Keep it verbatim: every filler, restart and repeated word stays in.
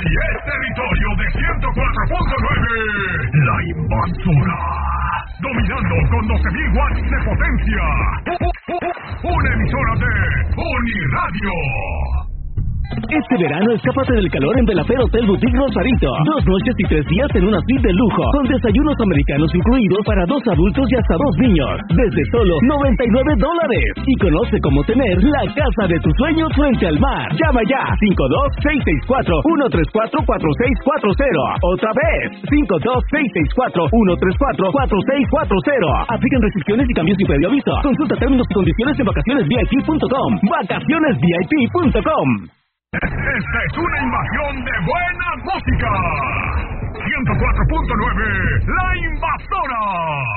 Y es territorio de ciento cuatro punto nueve. La Invasora. Dominando con doce mil watts de potencia. Una emisora de Uniradio. Este verano escápate del calor en Belafero Hotel Boutique Rosarito. Dos noches y tres días en una suite de lujo, con desayunos americanos incluidos para dos adultos y hasta dos niños, desde solo noventa y nueve dólares. Y conoce cómo tener la casa de tus sueños frente al mar. Llama ya, cinco dos seis seis cuatro uno tres cuatro cuatro seis cuatro cero. Otra vez, cinco dos seis seis cuatro uno tres cuatro cuatro seis cuatro cero. Aplican restricciones y cambios sin previo aviso. Consulta términos y condiciones en vacaciones V I P punto com. vacaciones V I P punto com. Esta es una invasión de buena música. ciento cuatro punto nueve, La Invasora.